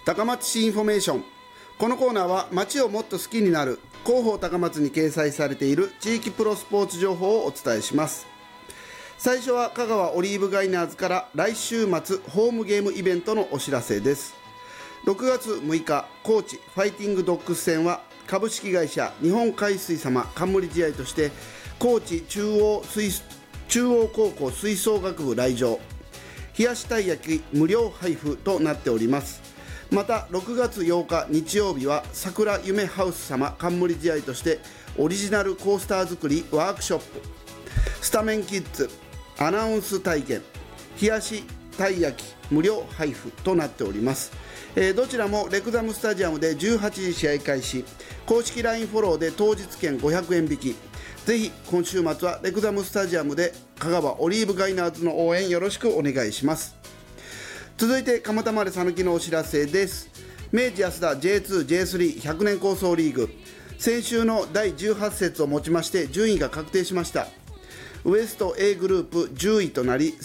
高松市インフォメーション。このコーナーは街をもっと好きになる広報高松に掲載されている地域プロスポーツ情報をお伝えします。最初は香川オリーブガイナーズから来週末ホームゲームイベントのお知らせです。6月6日、高知ファイティングドッグス戦は株式会社日本海水様冠試合として高知中央高校吹奏楽部来場、冷やしたい焼き無料配布となっております。また6月8日日曜日は桜夢ハウス様冠試合としてオリジナルコースター作りワークショップ、スタメンキッズアナウンス体験、冷やしたい焼き無料配布となっております。どちらもレクザムスタジアムで18時試合開始、公式 LINE フォローで当日券500円引き。ぜひ今週末はレクザムスタジアムで香川オリーブガイナーズの応援よろしくお願いします。続いて蒲田までさぬきのお知らせです。明治安田 J2、J3 100年構想リーグ、先週の第18節をもちまして順位が確定しました。ウエスト A グループ10位となり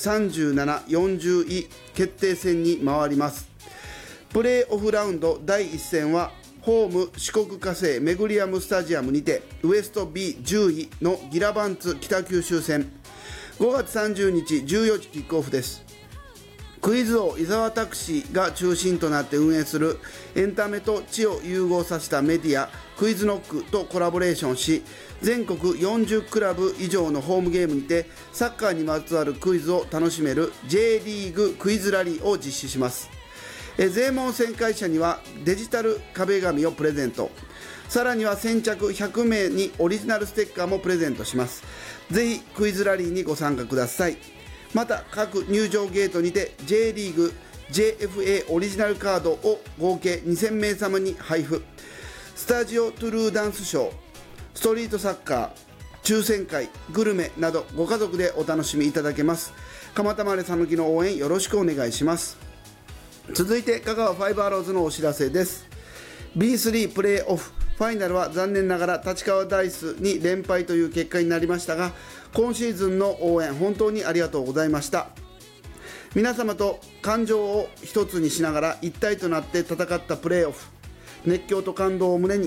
37、40位決定戦に回ります。プレーオフラウンド第1戦はホーム四国火星メグリアムスタジアムにてウエスト B10 位のギラバンツ北九州戦、5月30日14時キックオフです。クイズ王伊沢拓司が中心となって運営するエンタメと知を融合させたメディアクイズノックとコラボレーションし、全国40クラブ以上のホームゲームにてサッカーにまつわるクイズを楽しめる J リーグクイズラリーを実施します。税門旋回者にはデジタル壁紙をプレゼント、さらには先着100名にオリジナルステッカーもプレゼントします。ぜひクイズラリーにご参加ください。また各入場ゲートにて J リーグ JFA オリジナルカードを合計2000名様に配布。スタジオトゥルーダンスショー、ストリートサッカー、抽選会、グルメなどご家族でお楽しみいただけます。蒲田までさぬきの応援よろしくお願いします。続いて香川ファイブアローズのお知らせです。 B3 プレーオフファイナルは残念ながら立川ダイスに連敗という結果になりましたが、今シーズンの応援本当にありがとうございました。皆様と感情を一つにしながら一体となって戦ったプレーオフ、熱狂と感動を胸に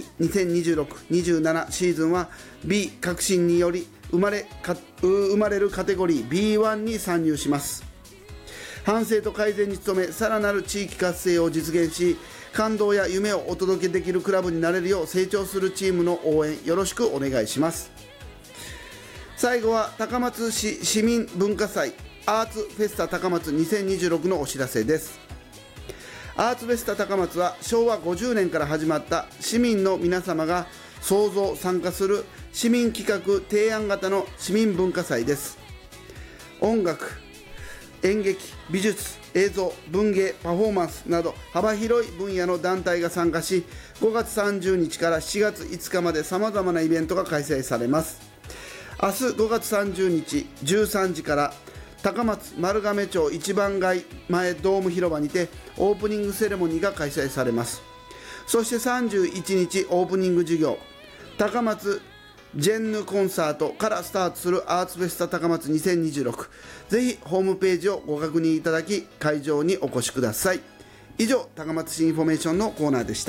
2026-27シーズンは B 革新により生まれるカテゴリー B1 に参入します。反省と改善に努め、さらなる地域活性を実現し、感動や夢をお届けできるクラブになれるよう成長するチームの応援よろしくお願いします。最後は高松市市民文化祭アーツフェスタ高松2026のお知らせです。アーツフェスタ高松は昭和50年から始まった市民の皆様が創造参加する市民企画提案型の市民文化祭です。音楽、演劇、美術、映像、文芸、パフォーマンスなど幅広い分野の団体が参加し、5月30日から7月5日までさまざまなイベントが開催されます。明日5月30日13時から高松丸亀町一番街前ドーム広場にてオープニングセレモニーが開催されます。そして31日オープニング授業、高松ジェンヌコンサートからスタートするアーツフェスタ高松2026、ぜひホームページをご確認いただき会場にお越しください。以上、高松市インフォメーションのコーナーでした。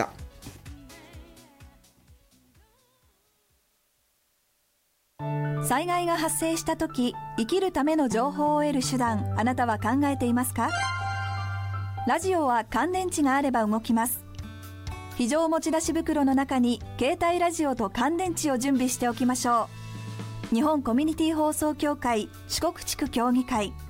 災害が発生した時、生きるための情報を得る手段、あなたは考えていますか？ラジオは乾電池があれば動きます。非常持ち出し袋の中に携帯ラジオと乾電池を準備しておきましょう。日本コミュニティ放送協会四国地区協議会